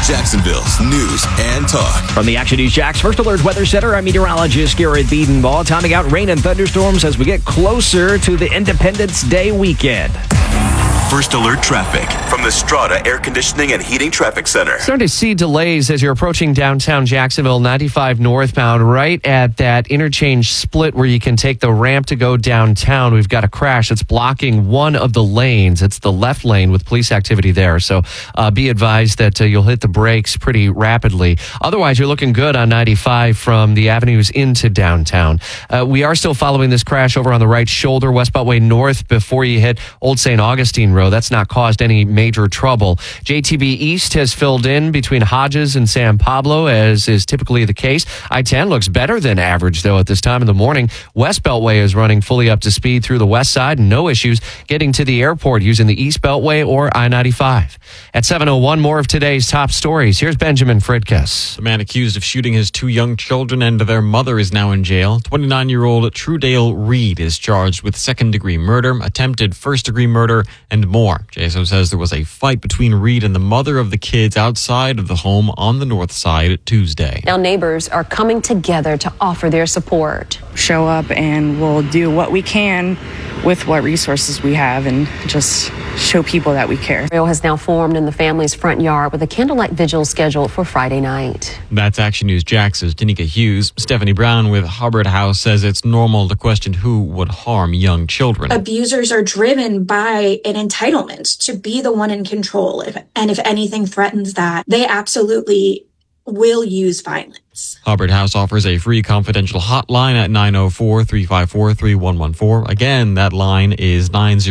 Jacksonville's news and talk. From the Action News Jax First Alert Weather Center, I'm meteorologist Garrett Biedenball. Timing out rain and thunderstorms as we get closer to the Independence Day weekend. First Alert traffic from the Strata Air Conditioning and Heating Traffic Center. Starting to see delays as you're approaching downtown Jacksonville, 95 northbound, right at that interchange split where you can take the ramp to go downtown. We've got a crash that's blocking one of the lanes. It's the left lane with police activity there. So be advised that you'll hit the brakes pretty rapidly. Otherwise, you're looking good on 95 from the avenues into downtown. We are still following this crash over on the right shoulder, West Beltway North, before you hit Old St. Augustine Road. That's not caused any major trouble. JTB East has filled in between Hodges and San Pablo, as is typically the case. I-10 looks better than average, though, at this time of the morning. West Beltway is running fully up to speed through the west side, and no issues getting to the airport using the East Beltway or I-95. At 7:01, more of today's top stories. Here's Benjamin Fridkes. The man accused of shooting his two young children and their mother is now in jail. 29-year-old Trudale Reed is charged with second-degree murder, attempted first-degree murder, and more. JSO says there was a fight between Reed and the mother of the kids outside of the home on the north side Tuesday. Now neighbors are coming together to offer their support. Show up and we'll do what we can with what resources we have and just show people that we care. Trail has now formed in the family's front yard with a candlelight vigil scheduled for Friday night. That's Action News Jax's Danica Hughes. Stephanie Brown with Hubbard House says it's normal to question who would harm young children. Abusers are driven by an entitlement to be the one in control. If anything threatens that, they absolutely will use violence. Hubbard House offers a free confidential hotline at 904-354-3114. Again, that line is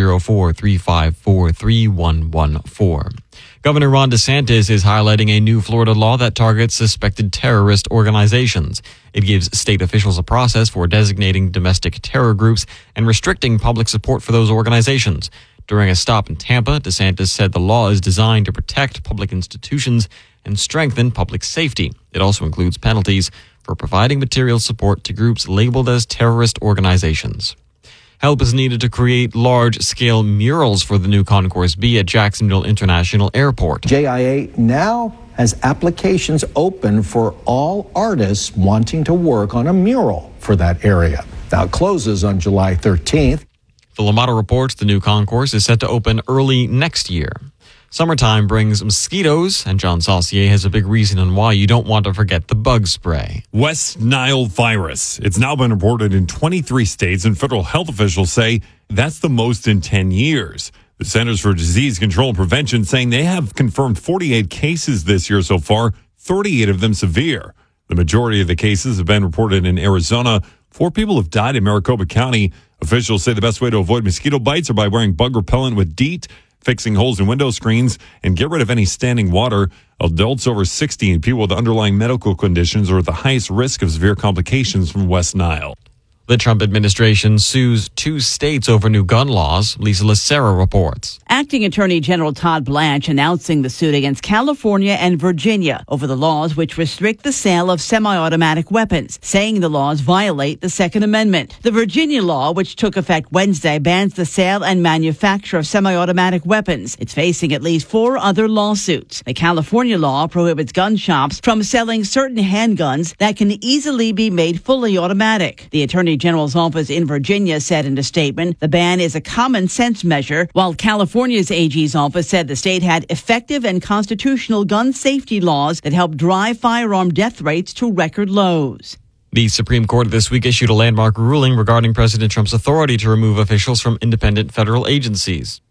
904-354-3114. Governor Ron DeSantis is highlighting a new Florida law that targets suspected terrorist organizations. It gives state officials a process for designating domestic terror groups and restricting public support for those organizations. During a stop in Tampa, DeSantis said the law is designed to protect public institutions and strengthen public safety. It also includes penalties for providing material support to groups labeled as terrorist organizations. Help is needed to create large-scale murals for the new Concourse B at Jacksonville International Airport. JIA now has applications open for all artists wanting to work on a mural for that area. Now it closes on July 13th. Philomato reports the new concourse is set to open early next year. Summertime brings mosquitoes, and John Saucier has a big reason on why you don't want to forget the bug spray. West Nile virus. It's now been reported in 23 states, and federal health officials say that's the most in 10 years. The Centers for Disease Control and Prevention saying they have confirmed 48 cases this year so far, 38 of them severe. The majority of the cases have been reported in Arizona. 4 people have died in Maricopa County. Officials say the best way to avoid mosquito bites are by wearing bug repellent with DEET, fixing holes in window screens, and get rid of any standing water. Adults over 60 and people with underlying medical conditions are at the highest risk of severe complications from West Nile. The Trump administration sues 2 states over new gun laws. Lisa Lacera reports. Acting Attorney General Todd Blanche announcing the suit against California and Virginia over the laws which restrict the sale of semi-automatic weapons, saying the laws violate the Second Amendment. The Virginia law, which took effect Wednesday, bans the sale and manufacture of semi-automatic weapons. It's facing at least 4 other lawsuits. The California law prohibits gun shops from selling certain handguns that can easily be made fully automatic. The Attorney General's office in Virginia said in a statement the ban is a common sense measure, while California's AG's office said the state had effective and constitutional gun safety laws that help drive firearm death rates to record lows. The Supreme Court this week issued a landmark ruling regarding President Trump's authority to remove officials from independent federal agencies.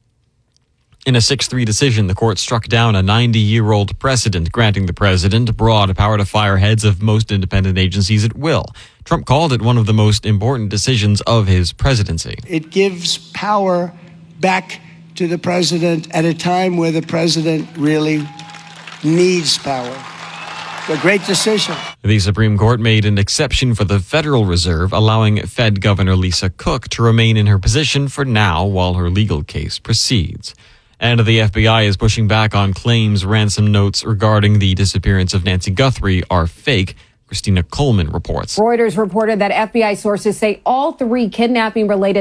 In a 6-3 decision, the court struck down a 90-year-old precedent granting the president broad power to fire heads of most independent agencies at will. Trump called it one of the most important decisions of his presidency. It gives power back to the president at a time where the president really needs power. It's a great decision. The Supreme Court made an exception for the Federal Reserve, allowing Fed Governor Lisa Cook to remain in her position for now while her legal case proceeds. And the FBI is pushing back on claims ransom notes regarding the disappearance of Nancy Guthrie are fake. Christina Coleman reports. Reuters reported that FBI sources say all 3 kidnapping-related